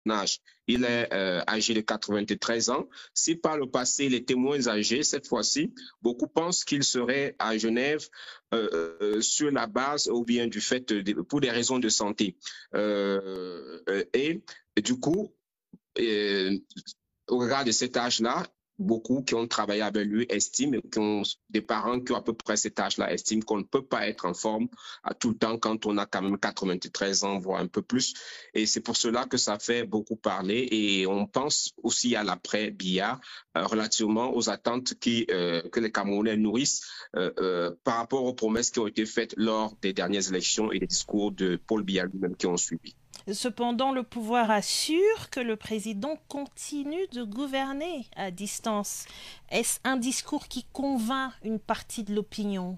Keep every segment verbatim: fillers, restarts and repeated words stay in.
âge. Il est euh, âgé de quatre-vingt-treize ans. Si par le passé, il était moins âgé, cette fois-ci, beaucoup pensent qu'il serait à Genève euh, euh, sur la base ou bien du fait de, pour des raisons de santé. Euh, et, et du coup, euh, au regard de cet âge-là, beaucoup qui ont travaillé avec lui estiment, qui ont des parents qui ont à peu près cet âge-là, estiment qu'on ne peut pas être en forme à tout le temps quand on a quand même quatre-vingt-treize ans, voire un peu plus. Et c'est pour cela que ça fait beaucoup parler. Et on pense aussi à l'après-Biya, euh, relativement aux attentes qui, euh, que les Camerounais nourrissent euh, euh, par rapport aux promesses qui ont été faites lors des dernières élections et des discours de Paul Biya lui-même qui ont suivi. Cependant, le pouvoir assure que le président continue de gouverner à distance. Est-ce un discours qui convainc une partie de l'opinion?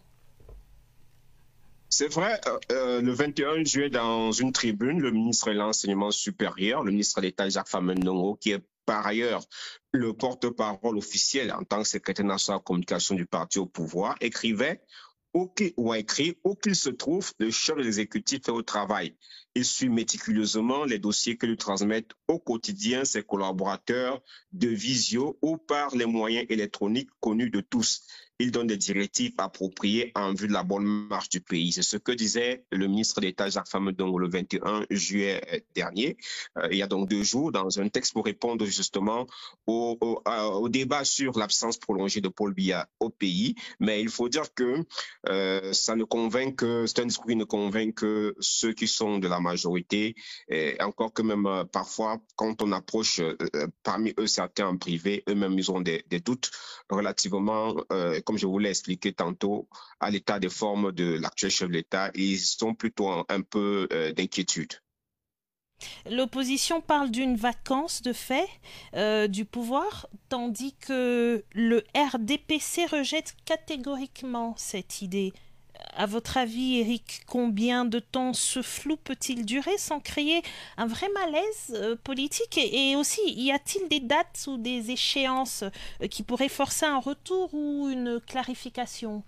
C'est vrai, euh, le vingt et un juillet, dans une tribune, le ministre de l'Enseignement supérieur, le ministre d'État Jacques Famendongo, qui est par ailleurs le porte-parole officiel en tant que secrétaire national de communication du parti au pouvoir, écrivait ou a écrit où qu'il se trouve, le chef de l'exécutif est au travail. Il suit méticuleusement les dossiers que lui transmettent au quotidien ses collaborateurs de visio ou par les moyens électroniques connus de tous. Il donne des directives appropriées en vue de la bonne marche du pays. C'est ce que disait le ministre d'État Jacques Famendongo le vingt et un juillet dernier, euh, il y a donc deux jours, dans un texte pour répondre justement au, au, au débat sur l'absence prolongée de Paul Biya au pays. Mais il faut dire que euh, ça ne convainc que, c'est un discours qui ne convainc que ceux qui sont de la majorité, et encore que même euh, parfois, quand on approche euh, parmi eux certains en privé, eux-mêmes ils ont des, des doutes relativement, euh, comme je vous l'ai expliqué tantôt, à l'état des formes de l'actuel chef de l'État. Ils sont plutôt un, un peu euh, d'inquiétude. L'opposition parle d'une vacance de fait euh, du pouvoir, tandis que le R D P C rejette catégoriquement cette idée. À votre avis, Eric, combien de temps ce flou peut-il durer sans créer un vrai malaise euh, politique et, et aussi, y a-t-il des dates ou des échéances euh, qui pourraient forcer un retour ou une clarification?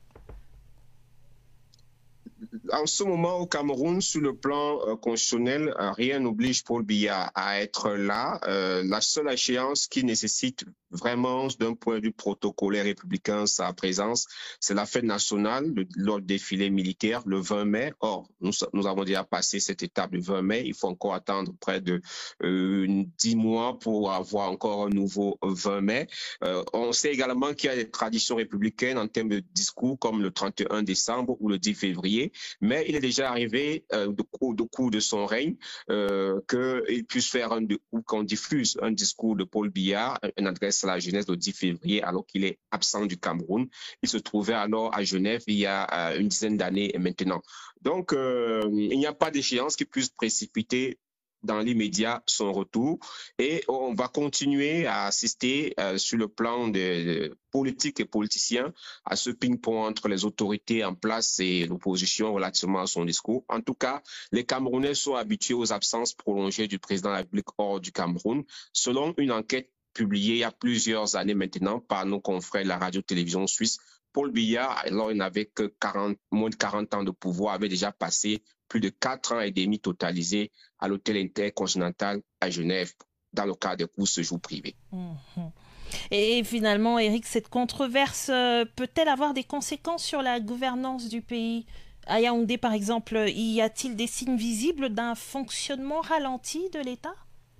En ce moment, au Cameroun, sur le plan euh, constitutionnel, euh, rien n'oblige Paul Biya à être là. Euh, la seule échéance qui nécessite vraiment, d'un point de vue protocolaire républicain, sa présence, c'est la fête nationale, le, lors du défilé militaire, le vingt mai. Or, nous, nous avons déjà passé cette étape du vingt mai. Il faut encore attendre près de euh, dix mois pour avoir encore un nouveau vingt mai. Euh, on sait également qu'il y a des traditions républicaines en termes de discours, comme le trente et un décembre ou le dix février. Mais il est déjà arrivé euh, de cours de, cours de son règne euh, qu'il puisse faire un ou qu'on diffuse un discours de Paul Biya, une adresse à la jeunesse le dix février, alors qu'il est absent du Cameroun. Il se trouvait alors à Genève il y a euh, une dizaine d'années maintenant. Donc, euh, il n'y a pas d'échéance qui puisse précipiter dans l'immédiat son retour et on va continuer à assister euh, sur le plan de, de politique et politiciens à ce ping-pong entre les autorités en place et l'opposition relativement à son discours. En tout cas, les Camerounais sont habitués aux absences prolongées du président de la République hors du Cameroun. Selon une enquête publiée il y a plusieurs années maintenant par nos confrères de la radio-télévision suisse, Paul Biya, alors il n'avait que quarante, moins de quarante ans de pouvoir, avait déjà passé plus de quatre ans et demi totalisés à l'hôtel intercontinental à Genève dans le cadre des cours séjours privés. Mmh. Et finalement, Eric, cette controverse euh, peut-elle avoir des conséquences sur la gouvernance du pays? À Yaoundé, par exemple, y a-t-il des signes visibles d'un fonctionnement ralenti de l'État?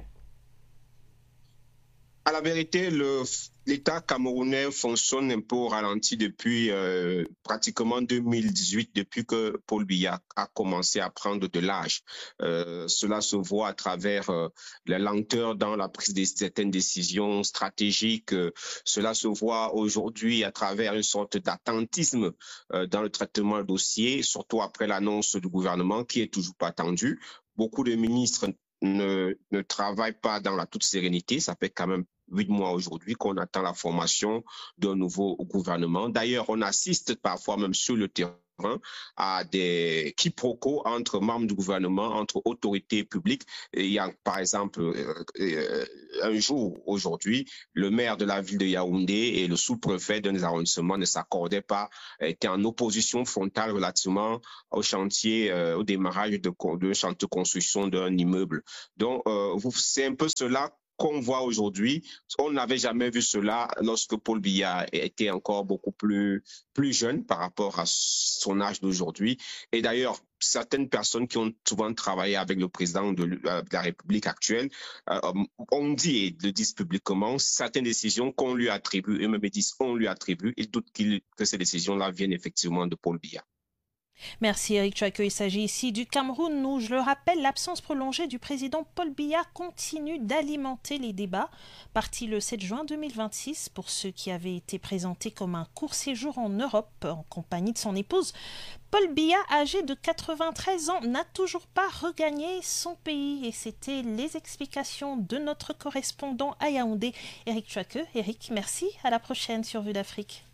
À la vérité, l'État camerounais fonctionne un peu au ralenti depuis euh, pratiquement deux mille dix-huit, depuis que Paul Biya a commencé à prendre de l'âge. Euh, cela se voit à travers euh, la lenteur dans la prise de certaines décisions stratégiques. Euh, cela se voit aujourd'hui à travers une sorte d'attentisme euh, dans le traitement du dossier, surtout après l'annonce du gouvernement qui est toujours pas attendue. Beaucoup de ministres ne, ne travaillent pas dans la toute sérénité. Ça fait quand même huit mois aujourd'hui qu'on attend la formation d'un nouveau gouvernement. D'ailleurs, on assiste parfois même sur le terrain à des quiproquos entre membres du gouvernement, entre autorités publiques. Et il y a par exemple euh, un jour aujourd'hui, le maire de la ville de Yaoundé et le sous-préfet d'un des arrondissements ne s'accordaient pas, étaient en opposition frontale relativement au chantier, euh, au démarrage de, de chantier de construction d'un immeuble. Donc euh, c'est un peu cela qu'on voit aujourd'hui. On n'avait jamais vu cela lorsque Paul Biya était encore beaucoup plus, plus jeune par rapport à son âge d'aujourd'hui. Et d'ailleurs, certaines personnes qui ont souvent travaillé avec le président de, de la République actuelle euh, ont dit et le disent publiquement certaines décisions qu'on lui attribue, eux-mêmes disent qu'on lui attribue, et doutent que ces décisions-là viennent effectivement de Paul Biya. Merci Eric Chouaque. Il s'agit ici du Cameroun où, je le rappelle, l'absence prolongée du président Paul Biya continue d'alimenter les débats. Parti le sept juin deux mille vingt-six pour ceux qui avaient été présentés comme un court séjour en Europe en compagnie de son épouse, Paul Biya, âgé de quatre-vingt-treize ans, n'a toujours pas regagné son pays. Et c'était les explications de notre correspondant à Yaoundé, Eric Chouaque. Eric, merci. À la prochaine sur Vue d'Afrique.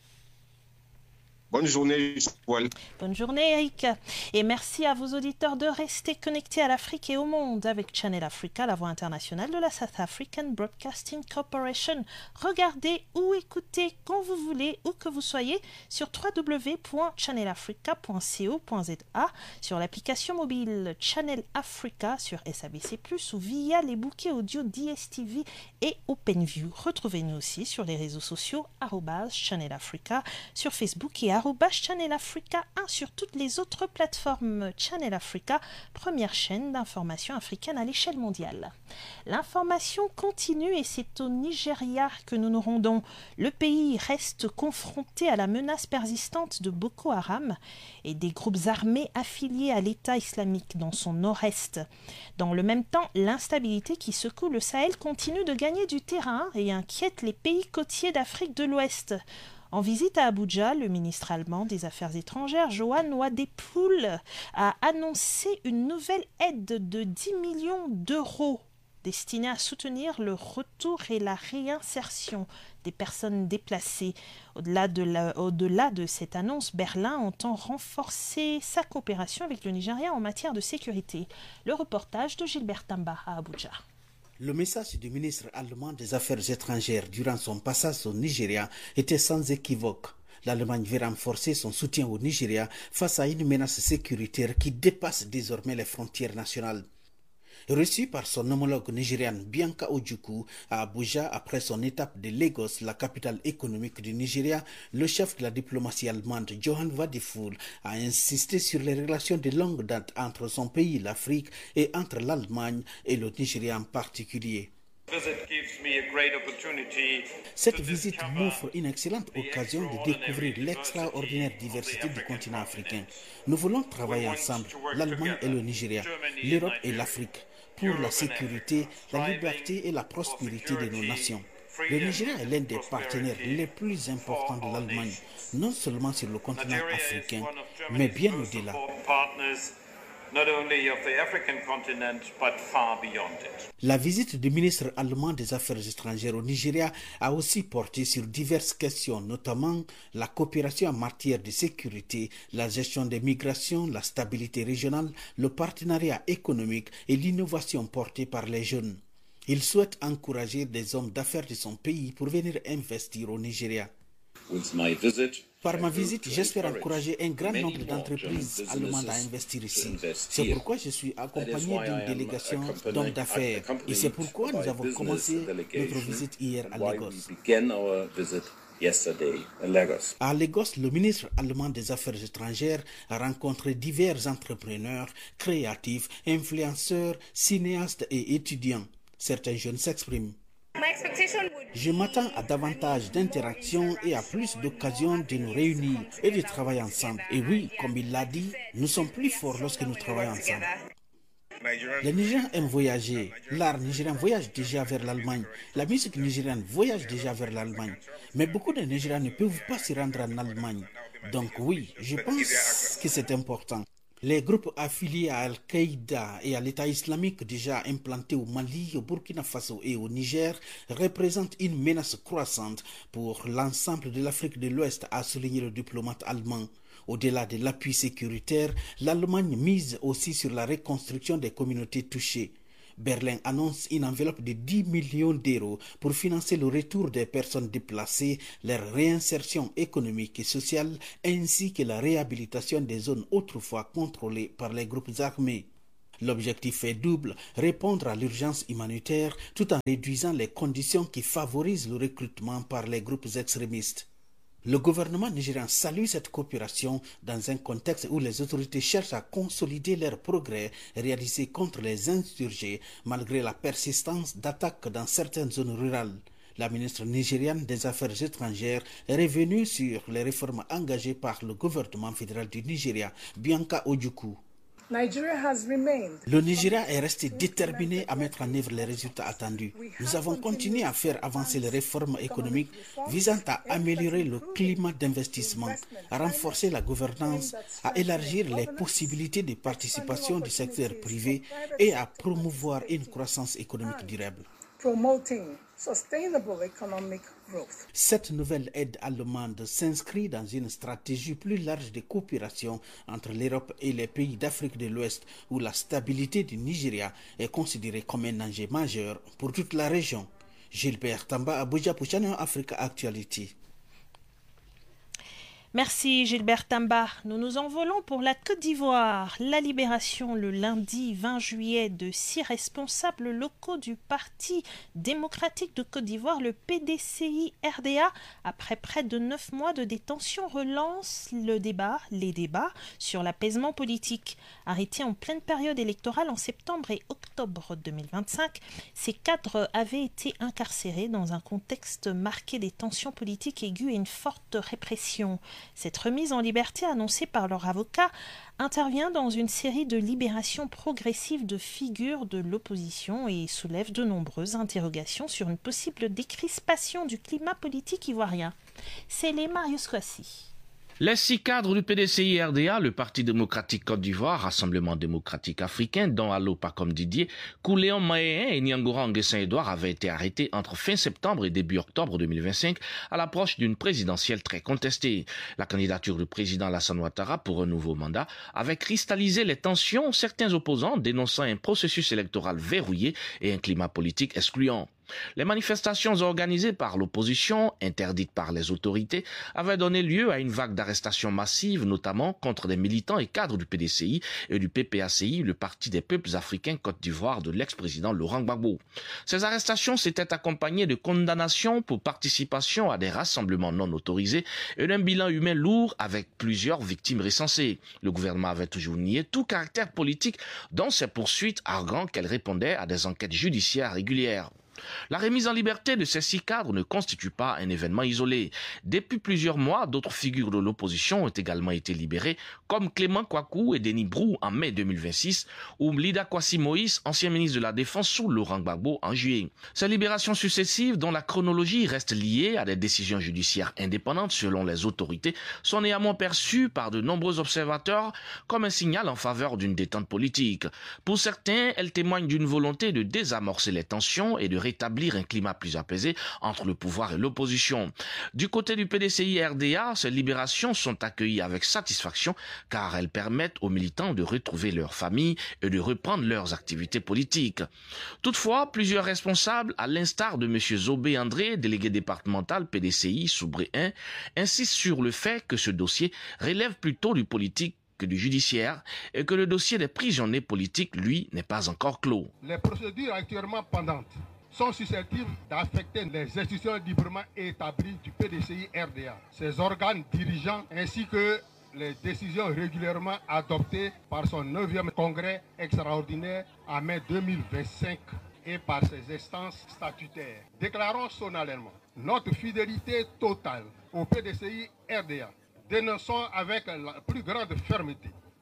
Bonne journée, Joël. Bonne journée, Eric. Et merci à vos auditeurs de rester connectés à l'Afrique et au monde avec Channel Africa, la voix internationale de la South African Broadcasting Corporation. Regardez ou écoutez quand vous voulez, où que vous soyez, sur w w w point channel africa point co point z a, sur l'application mobile Channel Africa, sur S A B C plus, ou via les bouquets audio D S T V et OpenView. Retrouvez-nous aussi sur les réseaux sociaux arobase Channel Africa, sur Facebook et arobase Channel Africa un sur toutes les autres plateformes. Channel Africa, première chaîne d'information africaine à l'échelle mondiale. L'information continue et c'est au Nigeria que nous nous rendons. Le pays reste confronté à la menace persistante de Boko Haram et des groupes armés affiliés à l'État islamique dans son nord-est. Dans le même temps, l'instabilité qui secoue le Sahel continue de gagner du terrain et inquiète les pays côtiers d'Afrique de l'Ouest. En visite à Abuja, le ministre allemand des Affaires étrangères, Johann Wadepool, a annoncé une nouvelle aide de dix millions d'euros destinée à soutenir le retour et la réinsertion des personnes déplacées. Au-delà de, la, au-delà de cette annonce, Berlin entend renforcer sa coopération avec le Nigeria en matière de sécurité. Le reportage de Gilbert Tamba à Abuja. Le message du ministre allemand des Affaires étrangères durant son passage au Nigeria était sans équivoque. L'Allemagne veut renforcer son soutien au Nigeria face à une menace sécuritaire qui dépasse désormais les frontières nationales. Reçu par son homologue nigériane Bianca Ojukwu à Abuja après son étape de Lagos, la capitale économique du Nigeria, le chef de la diplomatie allemande Johann Wadepool a insisté sur les relations de longue date entre son pays, l'Afrique, et entre l'Allemagne et le Nigeria en particulier. Cette visite m'offre une excellente occasion de découvrir l'extraordinaire diversité du continent africain. Nous voulons travailler ensemble, l'Allemagne et le Nigeria, l'Europe et l'Afrique, pour la sécurité, la liberté et la prospérité de nos nations. Le Nigeria est l'un des partenaires les plus importants de l'Allemagne, non seulement sur le continent africain, mais bien au-delà. La visite du ministre allemand des Affaires étrangères au Nigeria a aussi porté sur diverses questions, notamment la coopération en matière de sécurité, la gestion des migrations, la stabilité régionale, le partenariat économique et l'innovation portée par les jeunes. Il souhaite encourager des hommes d'affaires de son pays pour venir investir au Nigeria. Par ma visite, j'espère encourager un grand nombre d'entreprises allemandes à investir ici. C'est pourquoi je suis accompagné d'une délégation d'hommes d'affaires. Et c'est pourquoi nous avons commencé notre visite hier à Lagos. À Lagos, le ministre allemand des Affaires étrangères a rencontré divers entrepreneurs, créatifs, influenceurs, cinéastes et étudiants. Certains jeunes s'expriment. Je m'attends à davantage d'interactions et à plus d'occasions de nous réunir et de travailler ensemble. Et oui, comme il l'a dit, nous sommes plus forts lorsque nous travaillons ensemble. Les Nigériens aiment voyager. L'art nigérien voyage déjà vers l'Allemagne. La musique nigérienne voyage déjà vers l'Allemagne. Mais beaucoup de Nigériens ne peuvent pas s'y rendre en Allemagne. Donc oui, je pense que c'est important. Les groupes affiliés à Al-Qaïda et à l'État islamique déjà implantés au Mali, au Burkina Faso et au Niger représentent une menace croissante pour l'ensemble de l'Afrique de l'Ouest, a souligné le diplomate allemand. Au-delà de l'appui sécuritaire, l'Allemagne mise aussi sur la reconstruction des communautés touchées. Berlin annonce une enveloppe de dix millions d'euros pour financer le retour des personnes déplacées, leur réinsertion économique et sociale, ainsi que la réhabilitation des zones autrefois contrôlées par les groupes armés. L'objectif est double, répondre à l'urgence humanitaire tout en réduisant les conditions qui favorisent le recrutement par les groupes extrémistes. Le gouvernement nigérian salue cette coopération dans un contexte où les autorités cherchent à consolider leurs progrès réalisés contre les insurgés malgré la persistance d'attaques dans certaines zones rurales. La ministre nigériane des Affaires étrangères est revenue sur les réformes engagées par le gouvernement fédéral du Nigeria, Bianca Ojukwu. Le Nigeria est resté déterminé à mettre en œuvre les résultats attendus. Nous avons continué à faire avancer les réformes économiques visant à améliorer le climat d'investissement, à renforcer la gouvernance, à élargir les possibilités de participation du secteur privé et à promouvoir une croissance économique durable. Cette nouvelle aide allemande s'inscrit dans une stratégie plus large de coopération entre l'Europe et les pays d'Afrique de l'Ouest, où la stabilité du Nigeria est considérée comme un enjeu majeur pour toute la région. Gilbert Tamba, Abuja pour Channel Africa Actuality. Merci Gilbert Tamba. Nous nous envolons pour la Côte d'Ivoire. La libération le lundi vingt juillet de six responsables locaux du Parti démocratique de Côte d'Ivoire, le P D C I R D A, après près de neuf mois de détention, relance le débat, les débats sur l'apaisement politique. Arrêtés en pleine période électorale en septembre et octobre deux mille vingt-cinq, ces cadres avaient été incarcérés dans un contexte marqué des tensions politiques aiguës et une forte répression. Cette remise en liberté annoncée par leur avocat intervient dans une série de libérations progressives de figures de l'opposition et soulève de nombreuses interrogations sur une possible décrispation du climat politique ivoirien. C'est les Marius Kwasi. Les six cadres du P D C I R D A, le Parti démocratique Côte d'Ivoire, Rassemblement démocratique africain, dont Allo Pacom Didier, Kouléon Maéhen et Nyangora Nguessan-Edouard avaient été arrêtés entre fin septembre et début octobre deux mille vingt-cinq à l'approche d'une présidentielle très contestée. La candidature du président Alassane Ouattara pour un nouveau mandat avait cristallisé les tensions, certains opposants dénonçant un processus électoral verrouillé et un climat politique excluant. Les manifestations organisées par l'opposition, interdites par les autorités, avaient donné lieu à une vague d'arrestations massives, notamment contre des militants et cadres du P D C I et du P P A C I, le Parti des peuples africains Côte d'Ivoire de l'ex-président Laurent Gbagbo. Ces arrestations s'étaient accompagnées de condamnations pour participation à des rassemblements non autorisés et d'un bilan humain lourd avec plusieurs victimes recensées. Le gouvernement avait toujours nié tout caractère politique dans ces poursuites, arguant qu'elles répondaient à des enquêtes judiciaires régulières. La remise en liberté de ces six cadres ne constitue pas un événement isolé. Depuis plusieurs mois, d'autres figures de l'opposition ont également été libérées, comme Clément Kwaku et Denis Brou en mai deux mille vingt-six, ou Mlida Kwasi Moïse, ancien ministre de la Défense sous Laurent Gbagbo en juillet. Ces libérations successives, dont la chronologie reste liée à des décisions judiciaires indépendantes selon les autorités, sont néanmoins perçues par de nombreux observateurs comme un signal en faveur d'une détente politique. Pour certains, elles témoignent d'une volonté de désamorcer les tensions et de rétablir un climat plus apaisé entre le pouvoir et l'opposition. Du côté du P D C I R D A, ces libérations sont accueillies avec satisfaction car elles permettent aux militants de retrouver leur famille et de reprendre leurs activités politiques. Toutefois, plusieurs responsables, à l'instar de M. Zobé André, délégué départemental P D C I Soubré un, insistent sur le fait que ce dossier relève plutôt du politique que du judiciaire et que le dossier des prisonniers politiques, lui, n'est pas encore clos. Les procédures actuellement pendantes sont susceptibles d'affecter les institutions librement établies du P D C I R D A, ses organes dirigeants ainsi que les décisions régulièrement adoptées par son neuvième congrès extraordinaire en mai deux mille vingt-cinq et par ses instances statutaires. Déclarons solennellement notre fidélité totale au P D C I R D A. Dénonçons avec la plus grande fermeté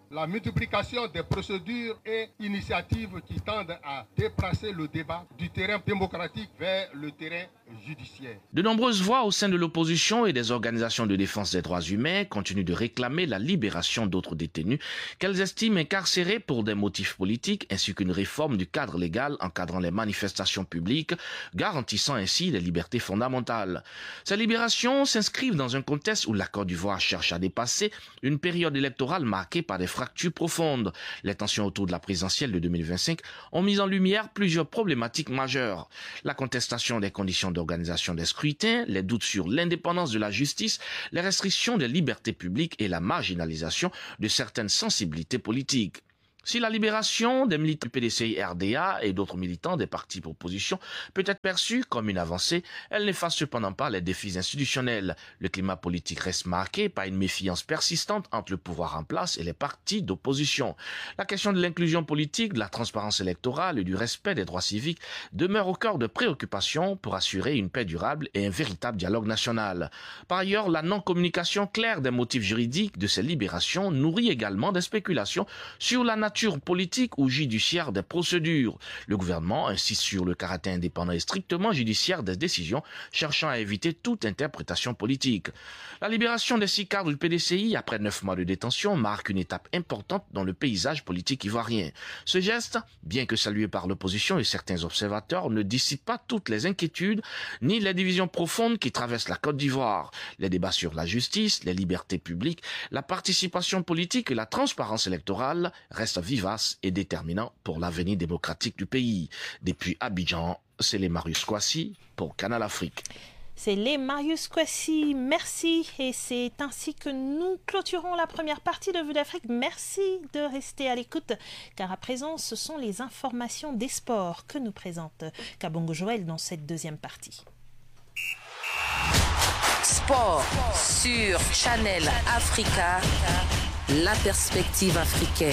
la multiplication des procédures et initiatives qui tendent à déplacer le débat du terrain démocratique vers le terrain judiciaire. De nombreuses voix au sein de l'opposition et des organisations de défense des droits humains continuent de réclamer la libération d'autres détenus qu'elles estiment incarcérés pour des motifs politiques ainsi qu'une réforme du cadre légal encadrant les manifestations publiques, garantissant ainsi les libertés fondamentales. Ces libérations s'inscrivent dans un contexte où la Côte d'Ivoire cherche à dépasser une période électorale marquée par des fractures profondes. Les tensions autour de la présidentielle de deux mille vingt-cinq ont mis en lumière plusieurs problématiques majeures. La contestation des conditions d'organisation des scrutins, les doutes sur l'indépendance de la justice, les restrictions des libertés publiques et la marginalisation de certaines sensibilités politiques. Si la libération des militants du P D C I R D A et d'autres militants des partis d'opposition peut être perçue comme une avancée, elle n'efface cependant pas les défis institutionnels. Le climat politique reste marqué par une méfiance persistante entre le pouvoir en place et les partis d'opposition. La question de l'inclusion politique, de la transparence électorale et du respect des droits civiques demeure au cœur de préoccupations pour assurer une paix durable et un véritable dialogue national. Par ailleurs, la non-communication claire des motifs juridiques de ces libérations nourrit également des spéculations sur la nature politique ou judiciaire des procédures. Le gouvernement insiste sur le caractère indépendant et strictement judiciaire des décisions, cherchant à éviter toute interprétation politique. La libération des six cadres du P D C I après neuf mois de détention marque une étape importante dans le paysage politique ivoirien. Ce geste, bien que salué par l'opposition et certains observateurs, ne dissipe pas toutes les inquiétudes ni les divisions profondes qui traversent la Côte d'Ivoire. Les débats sur la justice, les libertés publiques, la participation politique et la transparence électorale restent vivace et déterminant pour l'avenir démocratique du pays. Depuis Abidjan, c'est les Marius Kwasi pour Canal Afrique. C'est les Marius Kwasi, merci. Et c'est ainsi que nous clôturons la première partie de Vue d'Afrique. Merci de rester à l'écoute, car à présent, ce sont les informations des sports que nous présente Kabongo Joël dans cette deuxième partie. Sport sur Channel Africa, la perspective africaine.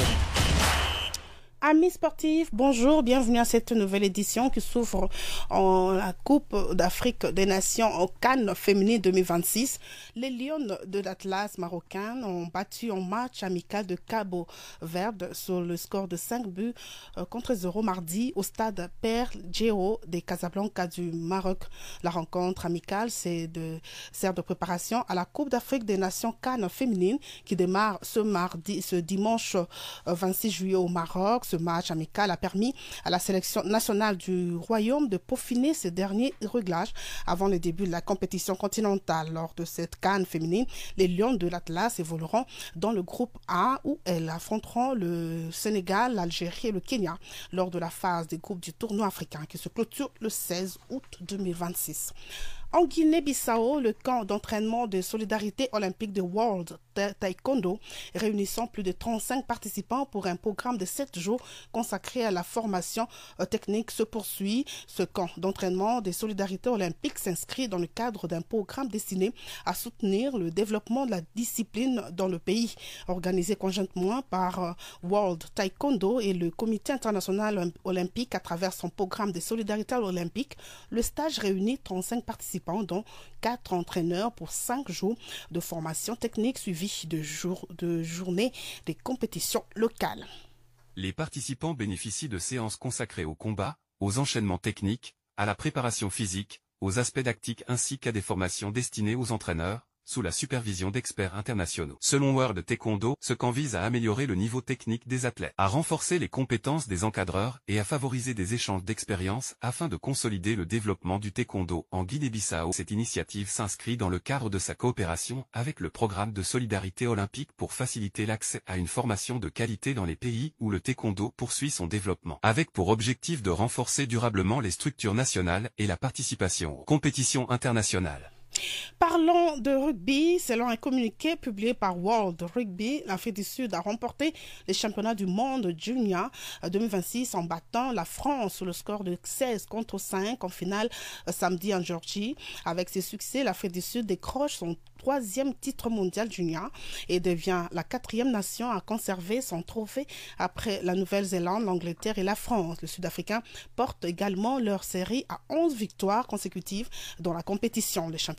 Amis sportifs, bonjour, bienvenue à cette nouvelle édition qui s'ouvre en la Coupe d'Afrique des Nations au Cannes féminine deux mille vingt-six. Les Lions de l'Atlas marocain ont battu en match amical de Cabo Verde sur le score de cinq buts contre zéro mardi au stade Père Djého de Casablanca du Maroc. La rencontre amicale c'est de, sert de préparation à la Coupe d'Afrique des Nations Cannes féminine qui démarre ce mardi, ce dimanche vingt-six juillet au Maroc. Ce match amical a permis à la sélection nationale du Royaume de peaufiner ses derniers réglages avant le début de la compétition continentale. Lors de cette CAN féminine, les Lions de l'Atlas évolueront dans le groupe A où elles affronteront le Sénégal, l'Algérie et le Kenya lors de la phase des groupes du tournoi africain qui se clôture le seize août deux mille vingt-six. En Guinée-Bissau, le camp d'entraînement de solidarité olympique de World Taekwondo, réunissant plus de trente-cinq participants pour un programme de sept jours consacré à la formation technique, se poursuit. Ce camp d'entraînement de solidarité olympique s'inscrit dans le cadre d'un programme destiné à soutenir le développement de la discipline dans le pays. Organisé conjointement par World Taekwondo et le Comité international olympique à travers son programme de solidarité olympique, le stage réunit trente-cinq participants dont quatre entraîneurs pour cinq jours de formation technique suivis de, jour, de journées des compétitions locales. Les participants bénéficient de séances consacrées au combat, aux enchaînements techniques, à la préparation physique, aux aspects tactiques ainsi qu'à des formations destinées aux entraîneurs, sous la supervision d'experts internationaux. Selon World Taekwondo, ce camp vise à améliorer le niveau technique des athlètes, à renforcer les compétences des encadreurs et à favoriser des échanges d'expériences afin de consolider le développement du taekwondo en Guinée-Bissau. Cette initiative s'inscrit dans le cadre de sa coopération avec le programme de solidarité olympique pour faciliter l'accès à une formation de qualité dans les pays où le taekwondo poursuit son développement, avec pour objectif de renforcer durablement les structures nationales et la participation aux compétitions internationales. Parlons de rugby. Selon un communiqué publié par World Rugby, l'Afrique du Sud a remporté les championnats du monde junior deux mille vingt-six en battant la France sur le score de seize contre cinq en finale samedi en Géorgie. Avec ses succès, l'Afrique du Sud décroche son troisième titre mondial junior et devient la quatrième nation à conserver son trophée après la Nouvelle-Zélande, l'Angleterre et la France. Les Sud-Africains portent également leur série à onze victoires consécutives dans la compétition. Les championnats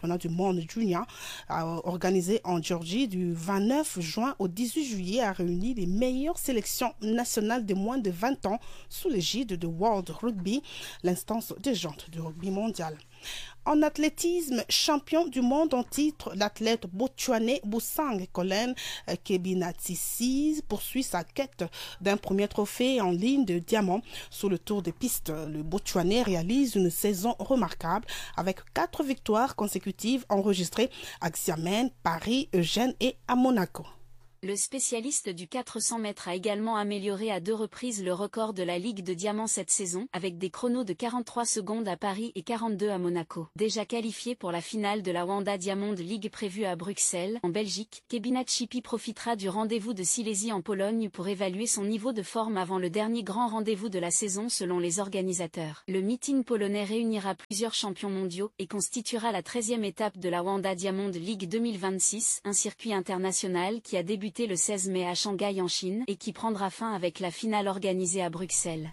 championnat du monde junior organisé en Géorgie du vingt-neuf juin au dix-huit juillet a réuni les meilleures sélections nationales de moins de vingt ans sous l'égide de World Rugby, l'instance dirigeante du rugby mondial. En athlétisme, champion du monde en titre, l'athlète botswanais Busang Colin Kebinatsisi poursuit sa quête d'un premier trophée en ligne de diamant sur le Tour des pistes. Le Botswanais réalise une saison remarquable avec quatre victoires consécutives enregistrées à Xiamen, Paris, Eugène et à Monaco. Le spécialiste du quatre cents mètres a également amélioré à deux reprises le record de la Ligue de Diamant cette saison, avec des chronos de quarante-trois secondes à Paris et quarante-deux à Monaco. Déjà qualifié pour la finale de la Wanda Diamond League prévue à Bruxelles, en Belgique, Kebinatsisi profitera du rendez-vous de Silésie en Pologne pour évaluer son niveau de forme avant le dernier grand rendez-vous de la saison selon les organisateurs. Le meeting polonais réunira plusieurs champions mondiaux et constituera la treizième étape de la Wanda Diamond League deux mille vingt-six, un circuit international qui a débuté le seize mai à Shanghai en Chine et qui prendra fin avec la finale organisée à Bruxelles.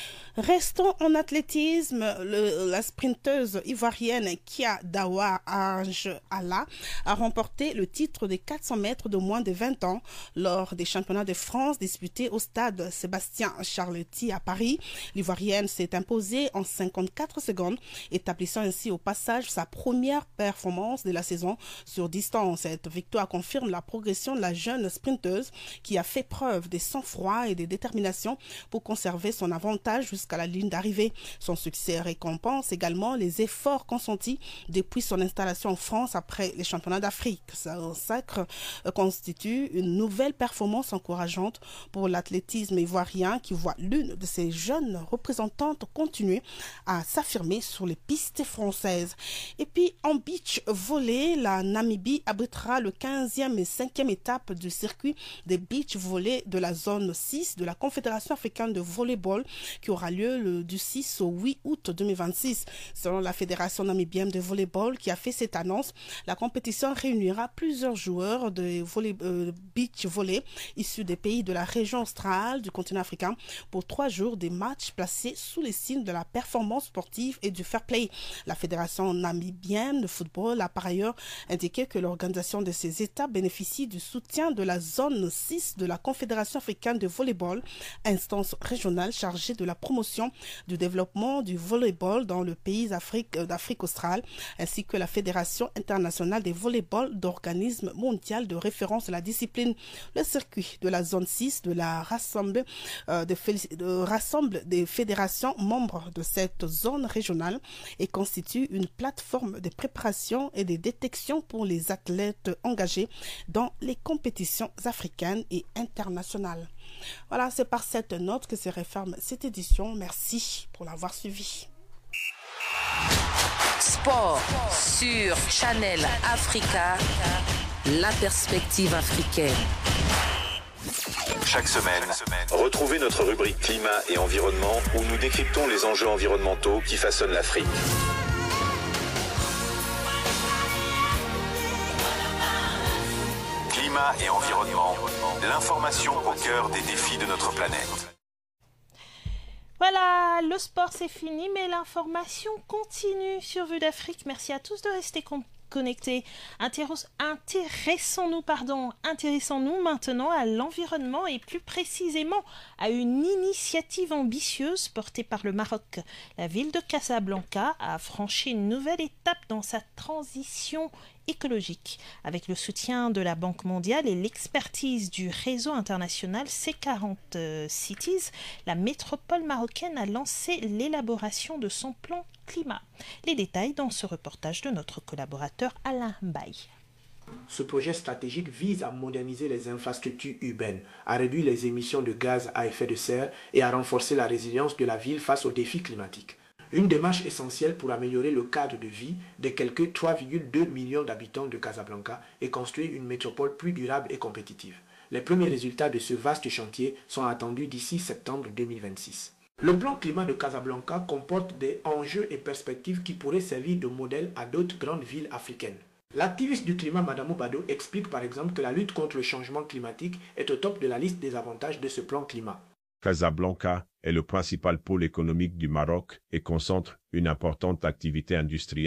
Restons en athlétisme, le, la sprinteuse ivoirienne Kia Dawa Ange Allah a remporté le titre des quatre cents mètres de moins de vingt ans lors des championnats de France disputés au stade Sébastien Charletti à Paris. L'Ivoirienne s'est imposée en cinquante-quatre secondes, établissant ainsi au passage sa première performance de la saison sur distance. Cette victoire confirme la progression de la jeune sprinteuse qui a fait preuve de sang-froid et de détermination pour conserver son avantage jusqu'à la ligne d'arrivée. Son succès récompense également les efforts consentis depuis son installation en France après les championnats d'Afrique. Ce sacre constitue une nouvelle performance encourageante pour l'athlétisme ivoirien qui voit l'une de ses jeunes représentantes continuer à s'affirmer sur les pistes françaises. Et puis en beach volley, la Namibie abritera le quinzième et cinquième étape du circuit des beach volley de la zone six de la Confédération africaine de volleyball qui aura lieu le, du six au huit août deux mille vingt-six. Selon la Fédération namibienne de volleyball qui a fait cette annonce, la compétition réunira plusieurs joueurs de volley, euh, beach volley issus des pays de la région australe du continent africain pour trois jours des matchs placés sous les signes de la performance sportive et du fair play. La Fédération namibienne de football a par ailleurs indiqué que l'organisation de ces étapes bénéficie du soutien de la zone six de la Confédération africaine de volleyball, instance régionale chargée de la promotion du développement du volleyball dans le pays d'Afrique, d'Afrique australe, ainsi que la Fédération internationale des volleyballs d'organismes mondiaux de référence à la discipline. Le circuit de la zone six de la rassemble, euh, de, de, rassemble des fédérations membres de cette zone régionale et constitue une plateforme de préparation et de détection pour les athlètes engagés dans les compétitions africaines et internationales. Voilà, c'est par cette note que se referme cette édition. Merci pour l'avoir suivi. Sport sur Channel Africa, la perspective africaine. Chaque semaine, retrouvez notre rubrique climat et environnement où nous décryptons les enjeux environnementaux qui façonnent l'Afrique. Climat et environnement, l'information au cœur des défis de notre planète. Voilà, le sport c'est fini, mais l'information continue sur Vue d'Afrique. Merci à tous de rester connectés. Intéressons-nous, pardon, intéressons-nous maintenant à l'environnement et plus précisément à une initiative ambitieuse portée par le Maroc. La ville de Casablanca a franchi une nouvelle étape dans sa transition écologique. Avec le soutien de la Banque mondiale et l'expertise du réseau international C quarante Cities, la métropole marocaine a lancé l'élaboration de son plan climat. Les détails dans ce reportage de notre collaborateur Alain Baye. Ce projet stratégique vise à moderniser les infrastructures urbaines, à réduire les émissions de gaz à effet de serre et à renforcer la résilience de la ville face aux défis climatiques. Une démarche essentielle pour améliorer le cadre de vie des quelques trois virgule deux millions d'habitants de Casablanca et construire une métropole plus durable et compétitive. Les premiers résultats de ce vaste chantier sont attendus d'ici septembre deux mille vingt-six. Le plan climat de Casablanca comporte des enjeux et perspectives qui pourraient servir de modèle à d'autres grandes villes africaines. L'activiste du climat Madame Bado explique par exemple que la lutte contre le changement climatique est au top de la liste des avantages de ce plan climat. Casablanca est le principal pôle économique du Maroc et concentre une importante activité industrielle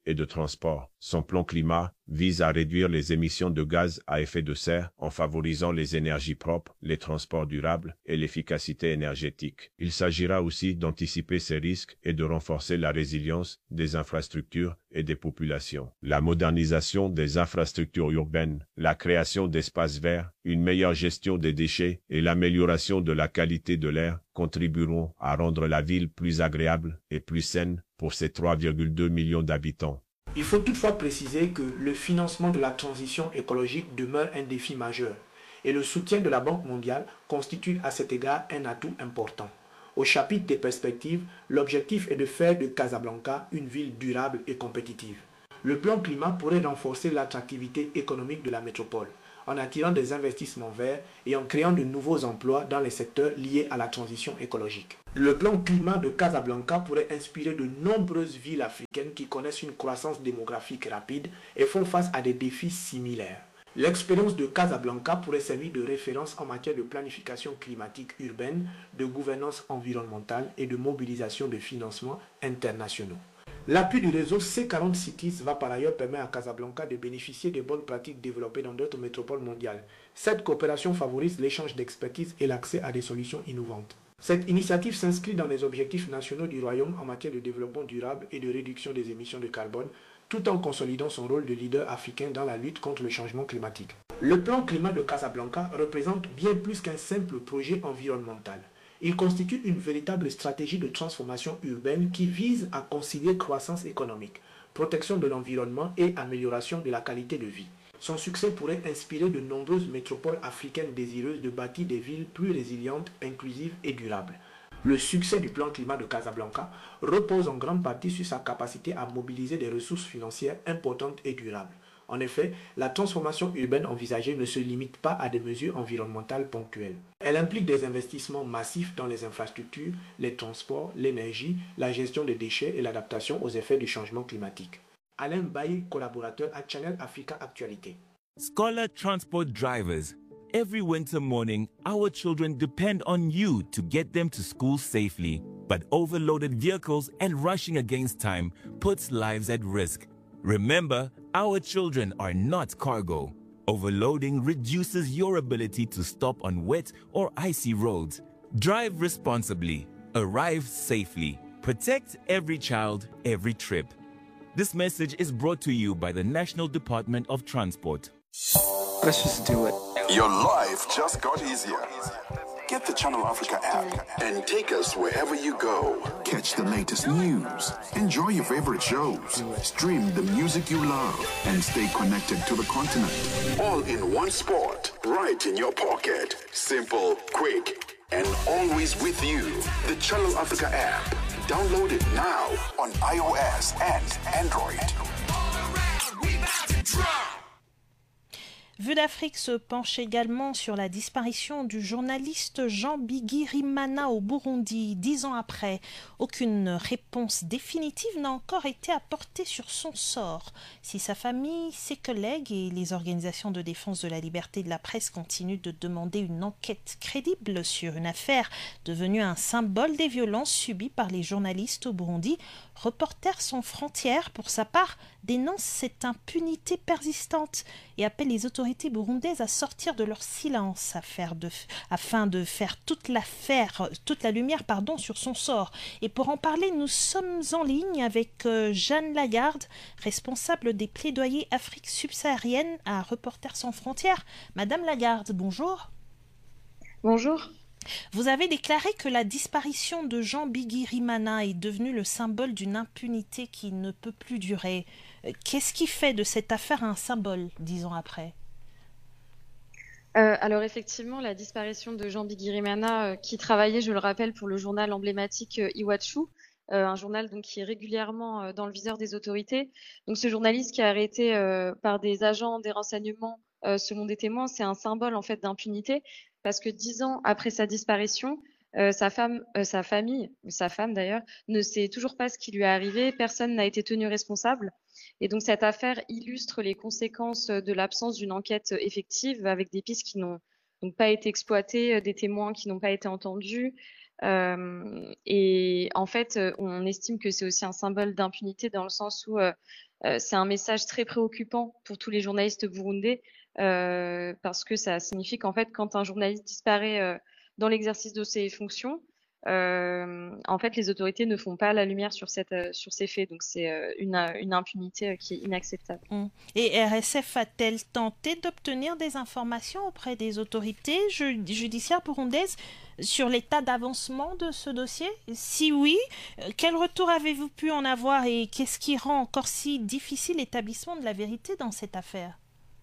et de transport. Son plan climat vise à réduire les émissions de gaz à effet de serre en favorisant les énergies propres, les transports durables et l'efficacité énergétique. Il s'agira aussi d'anticiper ces risques et de renforcer la résilience des infrastructures et des populations. La modernisation des infrastructures urbaines, la création d'espaces verts, une meilleure gestion des déchets et l'amélioration de la qualité de l'air contribueront à rendre la ville plus agréable et plus saine pour ses trois virgule deux millions d'habitants. Il faut toutefois préciser que le financement de la transition écologique demeure un défi majeur et le soutien de la Banque mondiale constitue à cet égard un atout important. Au chapitre des perspectives, l'objectif est de faire de Casablanca une ville durable et compétitive. Le plan climat pourrait renforcer l'attractivité économique de la métropole en attirant des investissements verts et en créant de nouveaux emplois dans les secteurs liés à la transition écologique. Le plan climat de Casablanca pourrait inspirer de nombreuses villes africaines qui connaissent une croissance démographique rapide et font face à des défis similaires. L'expérience de Casablanca pourrait servir de référence en matière de planification climatique urbaine, de gouvernance environnementale et de mobilisation de financements internationaux. L'appui du réseau C quarante Cities va par ailleurs permettre à Casablanca de bénéficier des bonnes pratiques développées dans d'autres métropoles mondiales. Cette coopération favorise l'échange d'expertise et l'accès à des solutions innovantes. Cette initiative s'inscrit dans les objectifs nationaux du Royaume en matière de développement durable et de réduction des émissions de carbone, tout en consolidant son rôle de leader africain dans la lutte contre le changement climatique. Le plan climat de Casablanca représente bien plus qu'un simple projet environnemental. Il constitue une véritable stratégie de transformation urbaine qui vise à concilier croissance économique, protection de l'environnement et amélioration de la qualité de vie. Son succès pourrait inspirer de nombreuses métropoles africaines désireuses de bâtir des villes plus résilientes, inclusives et durables. Le succès du plan climat de Casablanca repose en grande partie sur sa capacité à mobiliser des ressources financières importantes et durables. En effet, la transformation urbaine envisagée ne se limite pas à des mesures environnementales ponctuelles. Elle implique des investissements massifs dans les infrastructures, les transports, l'énergie, la gestion des déchets et l'adaptation aux effets du changement climatique. Alain Baye, collaborateur à Channel Africa Actualité. Scholar Transport drivers, every winter morning, our children depend on you to get them to school safely. But overloaded vehicles and rushing against time puts lives at risk. Remember, our children are not cargo. Overloading reduces your ability to stop on wet or icy roads. Drive responsibly. Arrive safely. Protect every child, every trip. This message is brought to you by the National Department of Transport. Let's just do it. Your life just got easier. Get the Channel Africa app and take us wherever you go. Catch the latest news, enjoy your favorite shows, stream the music you love, and stay connected to the continent. All in one spot, right in your pocket. Simple, quick, and always with you. The Channel Africa app. Download it now on iOS and Android. Vue d'Afrique se penche également sur la disparition du journaliste Jean Bigirimana au Burundi. Dix ans après, aucune réponse définitive n'a encore été apportée sur son sort. Si sa famille, ses collègues et les organisations de défense de la liberté de la presse continuent de demander une enquête crédible sur une affaire devenue un symbole des violences subies par les journalistes au Burundi, Reporters sans frontières, pour sa part, dénonce cette impunité persistante et appelle les autorités burundaises à sortir de leur silence de, afin de faire toute, toute la lumière pardon, sur son sort. Et pour en parler, nous sommes en ligne avec euh, Jeanne Lagarde, responsable des plaidoyers Afrique subsaharienne à Reporters sans frontières. Madame Lagarde, bonjour. Bonjour. Vous avez déclaré que la disparition de Jean Bigirimana est devenue le symbole d'une impunité qui ne peut plus durer. Qu'est-ce qui fait de cette affaire un symbole, dix ans après ? euh, Alors effectivement, la disparition de Jean Bigirimana, euh, qui travaillait, je le rappelle, pour le journal emblématique euh, Iwachu, euh, un journal donc, qui est régulièrement euh, dans le viseur des autorités. Donc ce journaliste qui est arrêté euh, par des agents des renseignements, euh, selon des témoins, c'est un symbole en fait d'impunité. Parce que dix ans après sa disparition, euh, sa femme, euh, sa famille, sa femme d'ailleurs, ne sait toujours pas ce qui lui est arrivé. Personne n'a été tenu responsable. Et donc cette affaire illustre les conséquences de l'absence d'une enquête effective, avec des pistes qui n'ont donc pas été exploitées, des témoins qui n'ont pas été entendus, Euh, et en fait, on estime que c'est aussi un symbole d'impunité dans le sens où euh, euh, c'est un message très préoccupant pour tous les journalistes burundais euh, parce que ça signifie qu'en fait, quand un journaliste disparaît euh, dans l'exercice de ses fonctions, euh, en fait, les autorités ne font pas la lumière sur, cette, euh, sur ces faits. Donc, c'est euh, une, une impunité euh, qui est inacceptable. Mmh. Et R S F a-t-elle tenté d'obtenir des informations auprès des autorités ju- judiciaires burundaises sur l'état d'avancement de ce dossier? Si oui, quel retour avez-vous pu en avoir et qu'est-ce qui rend encore si difficile l'établissement de la vérité dans cette affaire?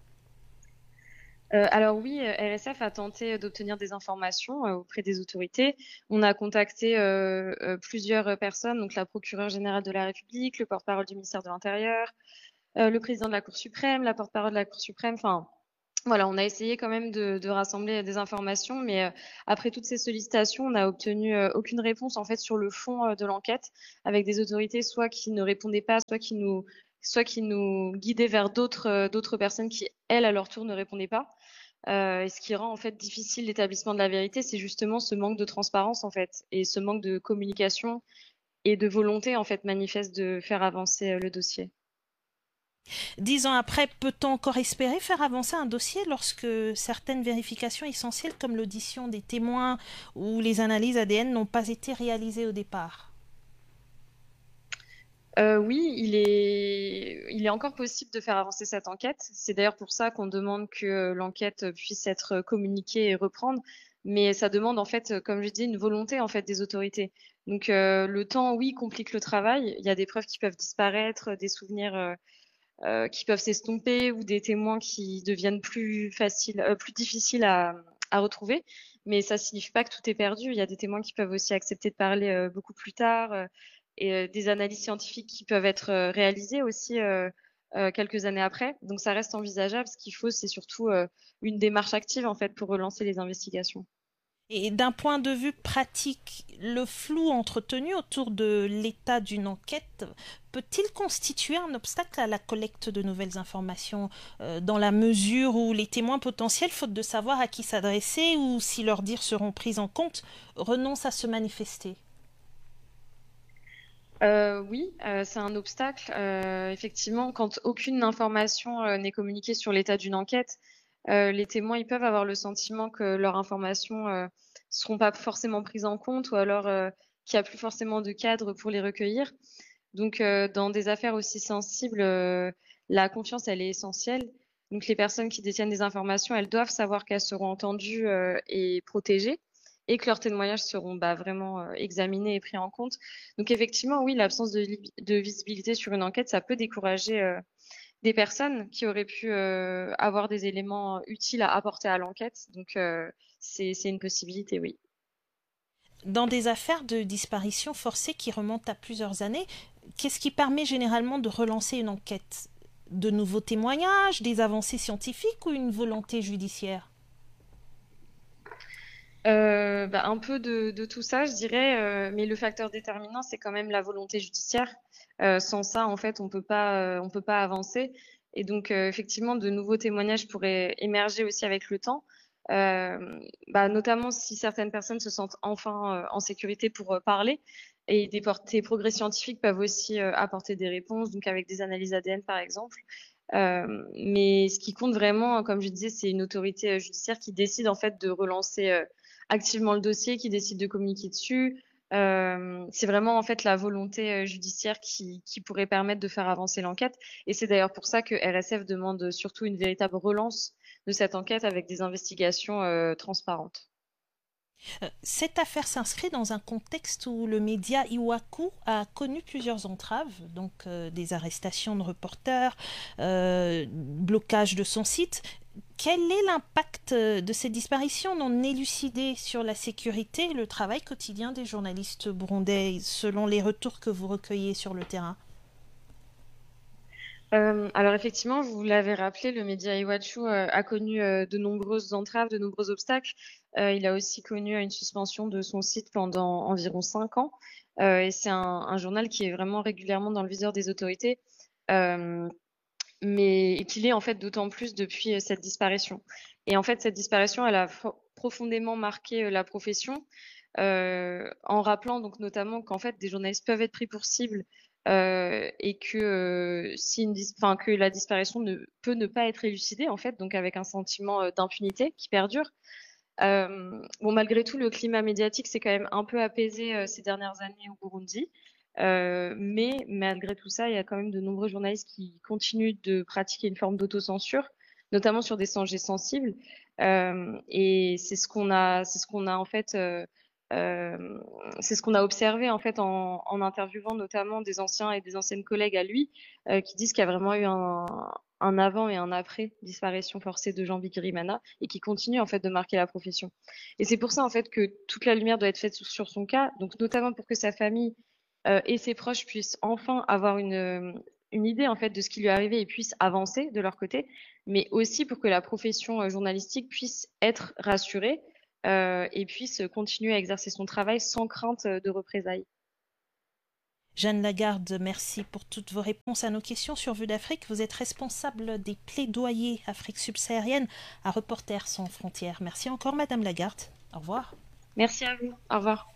Euh, alors oui, R S F a tenté d'obtenir des informations euh, auprès des autorités. On a contacté euh, euh, plusieurs personnes, donc la procureure générale de la République, le porte-parole du ministère de l'Intérieur, euh, le président de la Cour suprême, la porte-parole de la Cour suprême. Enfin, voilà, on a essayé quand même de, de rassembler des informations, mais euh, après toutes ces sollicitations, on n'a obtenu euh, aucune réponse en fait sur le fond euh, de l'enquête, avec des autorités soit qui ne répondaient pas, soit qui nous soit qui nous guidaient vers d'autres euh, d'autres personnes qui, elles, à leur tour, ne répondaient pas. Euh, et ce qui rend en fait difficile l'établissement de la vérité, c'est justement ce manque de transparence en fait, et ce manque de communication et de volonté en fait manifeste de faire avancer euh, le dossier. Dix ans après, peut-on encore espérer faire avancer un dossier lorsque certaines vérifications essentielles comme l'audition des témoins ou les analyses A D N n'ont pas été réalisées au départ? Euh, oui, il est, il est encore possible de faire avancer cette enquête. C'est d'ailleurs pour ça qu'on demande que l'enquête puisse être communiquée et reprendre. Mais ça demande en fait, comme je dis, une volonté en fait des autorités. Donc euh, le temps, oui, complique le travail. Il y a des preuves qui peuvent disparaître, des souvenirs euh, euh, qui peuvent s'estomper ou des témoins qui deviennent plus faciles, euh, plus difficiles à, à retrouver. Mais ça signifie pas que tout est perdu. Il y a des témoins qui peuvent aussi accepter de parler euh, beaucoup plus tard. Euh, et euh, des analyses scientifiques qui peuvent être euh, réalisées aussi euh, euh, quelques années après. Donc ça reste envisageable. Ce qu'il faut, c'est surtout euh, une démarche active en fait pour relancer les investigations. Et d'un point de vue pratique, le flou entretenu autour de l'état d'une enquête peut-il constituer un obstacle à la collecte de nouvelles informations euh, dans la mesure où les témoins potentiels, faute de savoir à qui s'adresser ou si leurs dires seront pris en compte, renoncent à se manifester? Euh, oui, euh, c'est un obstacle. Euh, effectivement, quand aucune information euh, n'est communiquée sur l'état d'une enquête, euh, les témoins ils peuvent avoir le sentiment que leurs informations euh, seront pas forcément prises en compte ou alors euh, qu'il n'y a plus forcément de cadre pour les recueillir. Donc, euh, dans des affaires aussi sensibles, euh, la confiance, elle est essentielle. Donc, les personnes qui détiennent des informations, elles doivent savoir qu'elles seront entendues euh, et protégées, et que leurs témoignages seront bah, vraiment euh, examinés et pris en compte. Donc effectivement, oui, l'absence de, de visibilité sur une enquête, ça peut décourager euh, des personnes qui auraient pu euh, avoir des éléments utiles à apporter à l'enquête. Donc euh, c'est une possibilité, oui. Dans des affaires de disparition forcée qui remontent à plusieurs années, qu'est-ce qui permet généralement de relancer une enquête? De nouveaux témoignages, des avancées scientifiques ou une volonté judiciaire? Euh, bah, un peu de, de tout ça, je dirais, euh, mais le facteur déterminant, c'est quand même la volonté judiciaire. Euh, sans ça, en fait, on peut pas, euh, on peut pas avancer. Et donc, euh, effectivement, de nouveaux témoignages pourraient émerger aussi avec le temps, euh, bah, notamment si certaines personnes se sentent enfin euh, en sécurité pour euh, parler. Et des, des progrès scientifiques peuvent aussi euh, apporter des réponses, donc avec des analyses A D N, par exemple. Euh, mais ce qui compte vraiment, comme je disais, c'est une autorité judiciaire qui décide en fait de relancer euh, activement le dossier, qui décide de communiquer dessus. Euh, c'est vraiment en fait la volonté judiciaire qui, qui pourrait permettre de faire avancer l'enquête. Et c'est d'ailleurs pour ça que R S F demande surtout une véritable relance de cette enquête avec des investigations euh, transparentes. Cette affaire s'inscrit dans un contexte où le média Iwacu a connu plusieurs entraves, donc euh, des arrestations de reporters, euh, blocage de son site. Quel est l'impact de ces disparitions non élucidées sur la sécurité et le travail quotidien des journalistes burundais, selon les retours que vous recueillez sur le terrain? Euh, alors effectivement, vous l'avez rappelé, le média Iwacu euh, a connu euh, de nombreuses entraves, de nombreux obstacles. Euh, il a aussi connu une suspension de son site pendant environ cinq ans. Euh, et c'est un, un journal qui est vraiment régulièrement dans le viseur des autorités, euh, mais qu'il est en fait d'autant plus depuis cette disparition. Et en fait, cette disparition, elle a profondément marqué la profession. euh, en rappelant donc notamment qu'en fait des journalistes peuvent être pris pour cible euh, et que euh, si une enfin que la disparition ne peut ne pas être élucidée en fait, donc avec un sentiment euh, d'impunité qui perdure. Euh, bon, malgré tout, le climat médiatique s'est quand même un peu apaisé euh, ces dernières années au Burundi. Euh, mais malgré tout ça, il y a quand même de nombreux journalistes qui continuent de pratiquer une forme d'autocensure, notamment sur des sujets sensibles. Euh, et c'est ce qu'on a, c'est ce qu'on a en fait, euh, euh, c'est ce qu'on a observé en fait en, en interviewant notamment des anciens et des anciennes collègues à lui, euh, qui disent qu'il y a vraiment eu un, un avant et un après disparition forcée de Jean Bigirimana et qui continue en fait de marquer la profession. Et c'est pour ça en fait que toute la lumière doit être faite sur, sur son cas, donc notamment pour que sa famille euh, et ses proches puissent enfin avoir une une idée en fait de ce qui lui est arrivé et puissent avancer de leur côté, mais aussi pour que la profession euh, journalistique puisse être rassurée euh, et puisse continuer à exercer son travail sans crainte de représailles. Jeanne Lagarde, merci pour toutes vos réponses à nos questions sur Vue d'Afrique. Vous êtes responsable des plaidoyers Afrique subsaharienne à Reporters sans frontières. Merci encore, Madame Lagarde. Au revoir. Merci à vous. Au revoir.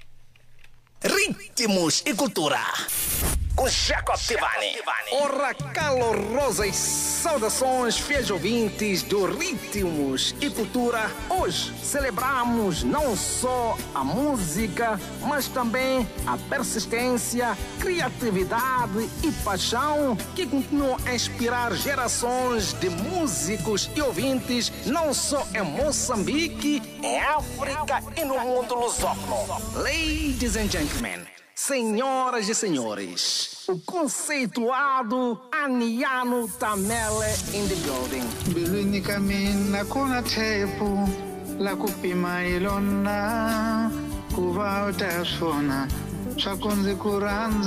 Ritmos e cultura com Jacob Tivani. Ora, calorosas saudações, fiéis ouvintes do Ritmos e Cultura. Hoje celebramos não só a música, mas também a persistência, criatividade e paixão que continuam a inspirar gerações de músicos e ouvintes, não só em Moçambique, em África e no mundo lusófono. Ladies and gentlemen, senhoras e senhores, o conceituado Aniano Tamele in the building. Bilwini kamina kuna tepu la kupima ilona kuva utasona swakunzi kuranza